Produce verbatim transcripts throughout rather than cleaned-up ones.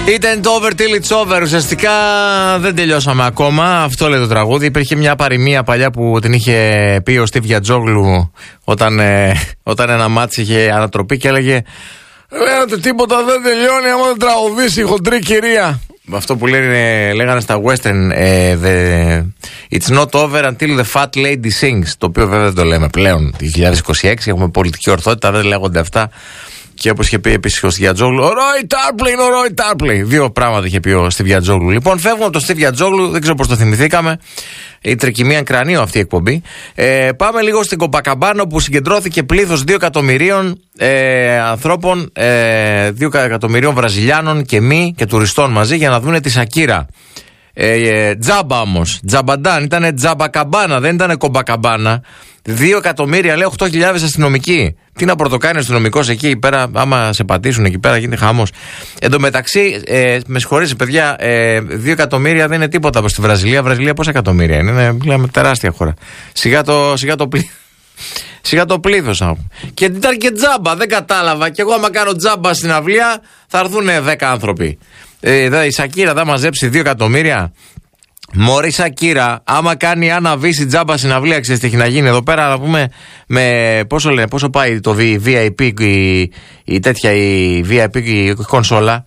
Ήταν το over till it's over. Ουσιαστικά δεν τελειώσαμε ακόμα. Αυτό λέει το τραγούδι. Υπήρχε μια παροιμία παλιά που την είχε πει ο Στίβ Γιατζόγλου όταν, ε, όταν ένα μάτσι είχε ανατροπή και έλεγε: «Λέτε τίποτα δεν τελειώνει άμα δεν τραγουδήσει η χοντρή κυρία». Αυτό που λένε, λέγανε στα western, ε, the, it's not over until the fat lady sings. Το οποίο βέβαια δεν το λέμε πλέον. Το δύο χιλιάδες είκοσι έξι έχουμε πολιτική ορθότητα, δεν λέγονται αυτά. Και όπως είχε πει επίσης ο Στιβιατζόγλου, ο Ρόι Τάρπλεϊ είναι ο Ρόι Τάρπλεϊ. Δύο πράγματα είχε πει ο Στιβιατζόγλου. Λοιπόν, φεύγουμε από το Στιβιατζόγλου, δεν ξέρω πώς το θυμηθήκαμε. Η τρεκυμία κρανίου αυτή η εκπομπή. Ε, πάμε λίγο στην Κοπακαμπάνα, όπου συγκεντρώθηκε πλήθος δύο εκατομμυρίων ε, ανθρώπων, ε, δύο εκατομμυρίων Βραζιλιάνων και μη και τουριστών μαζί για να δούνε τη Σακύρα. Ε, ε, τζάμπα όμως, τζαμπαντάν, ήτανε τζαμπακαμπάνα, δεν ήτανε κομπακαμπάνα. Δύο εκατομμύρια, λέει, οκτώ χιλιάδες αστυνομικοί. Τι να πρωτοκάνει ο αστυνομικός εκεί πέρα, άμα σε πατήσουν εκεί πέρα, γίνεται χαμός. Εν τω μεταξύ, ε, με συγχωρείτε, παιδιά, ε, δύο εκατομμύρια δεν είναι τίποτα από στη Βραζιλία. Βραζιλία πόσα εκατομμύρια είναι, είναι μιλάμε, τεράστια χώρα. Σιγά το, σιγά το, πλή... σιγά το πλήθος. Και ήταν και τζάμπα, δεν κατάλαβα. Και εγώ, άμα κάνω τζάμπα στην αυλία, θα έρθουν δέκα άνθρωποι. Ε, η Σακύρα θα μαζέψει δύο εκατομμύρια. Μωρή Σακύρα, άμα κάνει Άννα Βύση τζάμπα στην αυλία, ξέρεις τι έχει να γίνει εδώ πέρα, να πούμε με πόσο, λένε, πόσο πάει το βι άι πι, η, η τέτοια η βι άι πι η κονσόλα,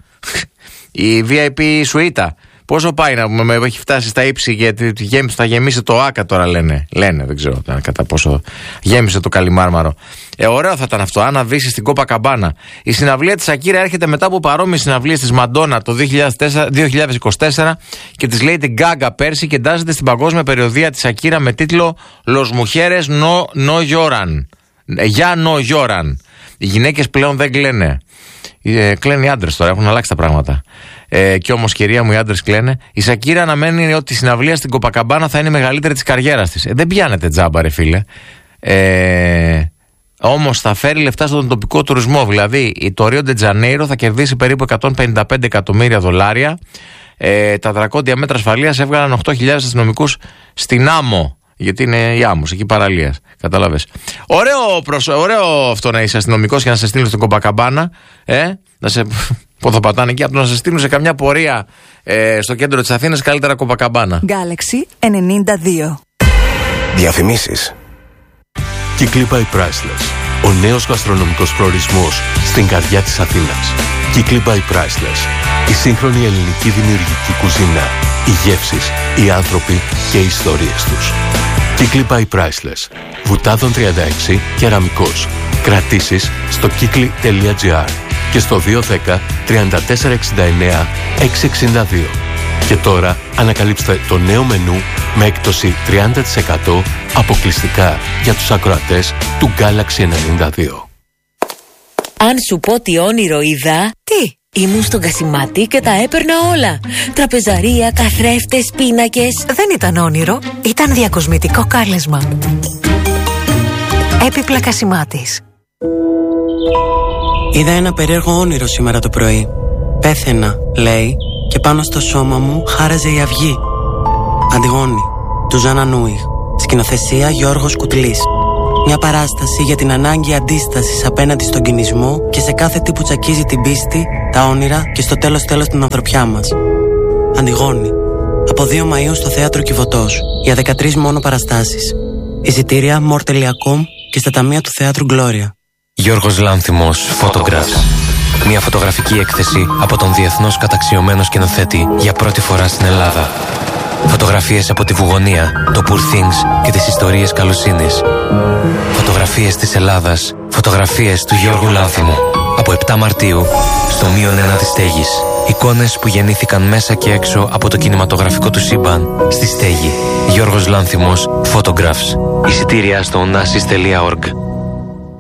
η βι άι πι σουίτα. Πόσο πάει να πούμε, έχει φτάσει στα ύψη γιατί θα γεμίσει το Άκα τώρα λένε. Λένε, δεν ξέρω κατά πόσο γέμισε το Καλιμάρμαρο. Ε, ωραίο θα ήταν αυτό, αν αβήσει στην Κοπακαμπάνα. Η συναυλία της Σακύρα έρχεται μετά από παρόμοιες συναυλίες της Μαντόνα το δύο χιλιάδες είκοσι τέσσερα και της Lady Gaga πέρσι και εντάσσεται στην παγκόσμια περιοδεία της Σακύρα με τίτλο Los Mujeres no, no lloran. Για no lloran. Οι γυναίκες πλέον δεν κλαίνε. Ε, κλαίνουν οι άντρες τώρα, έχουν αλλάξει τα πράγματα. Ε, και όμως, κυρία μου, οι άντρες κλαίνε. Η Σακύρα αναμένει ότι η συναυλία στην Κοπακαμπάνα θα είναι η μεγαλύτερη της καριέρας της. Ε, δεν πιάνεται τζάμπα, ρε φίλε. Ε, όμως θα φέρει λεφτά στον τοπικό τουρισμό. Δηλαδή, το Ρίο ντε Τζανέιρο θα κερδίσει περίπου εκατόν πενήντα πέντε εκατομμύρια δολάρια. Ε, τα δρακόντια μέτρα ασφαλείας έβγαλαν οκτώ χιλιάδες αστυνομικούς στην Άμμο. Γιατί είναι η Άμμος, εκεί παραλίας. Καταλαβες. Ωραίο, προσ... Ωραίο αυτό να είσαι αστυνομικός και να σε στείλουν στην Κοπακαμπάνα. Ε, να σε ποδοπατάνε εκεί, από το να σε στείλουν σε καμιά πορεία ε, στο κέντρο της Αθήνας, καλύτερα Κοπακαμπάνα. Galaxy ενενήντα δύο. Διαφημίσεις. Κύκλοι by Priceless. Ο νέος γαστρονομικός προορισμός στην καρδιά της Αθήνας. Κύκλοι by Priceless. Η σύγχρονη ελληνική δημιουργική κουζίνα. Οι γεύσεις, οι άνθρωποι και οι ιστορίες τους. Κύκλοι by Priceless. Βουτάδων τριάντα έξι, Κεραμικός. Κρατήσεις στο κύκλοι τελεία τζι άρ και στο δύο ένα μηδέν τριάντα τέσσερα εξήντα εννέα εξακόσια εξήντα δύο. Και τώρα ανακαλύψτε το νέο μενού με έκπτωση τριάντα τοις εκατό αποκλειστικά για τους ακροατές του Galaxy ενενήντα δύο. Αν σου πω τι όνειρο είδα... Τι? Ήμουν στον Κασιμάτη και τα έπαιρνα όλα. Τραπεζαρία, καθρέφτες, πίνακες. Δεν ήταν όνειρο, ήταν διακοσμητικό κάλεσμα. Έπιπλα Κασιμάτης. Είδα ένα περίεργο όνειρο σήμερα το πρωί. Πέθαινα, λέει, και πάνω στο σώμα μου χάραζε η αυγή. Αντιγόνη, του Ζάνα Νούιχ. Σκηνοθεσία Γιώργος Κουτλής. Μια παράσταση για την ανάγκη αντίστασης απέναντι στον κινησμό και σε κάθε τι που τσακίζει την πίστη, τα όνειρα και στο τέλος τέλος την ανθρωπιά μας. Αντιγόνη. Από δύο Μαΐου στο Θέατρο Κιβωτός. Για δεκατρείς μόνο παραστάσεις. Εισιτήρια μορ τελεία κομ και στα ταμεία του Θεάτρου Gloria. Γιώργος Λάνθιμος, Photographs. Μια φωτογραφική έκθεση από τον διεθνώς καταξιωμένο σκηνοθέτη για πρώτη φορά στην Ελλάδα. Φωτογραφίες από τη Βουγωνία, το Poor Things και τις ιστορίες καλοσύνης. Φωτογραφίες της Ελλάδας, φωτογραφίες του Γιώργου Λάνθιμου. Από επτά Μαρτίου, στο μείον ένα της Στέγης. Εικόνες που γεννήθηκαν μέσα και έξω από το κινηματογραφικό του σύμπαν, στη Στέγη. Γιώργος Λάνθιμος, Photographs. Εισιτήρια στο onassis τελεία org.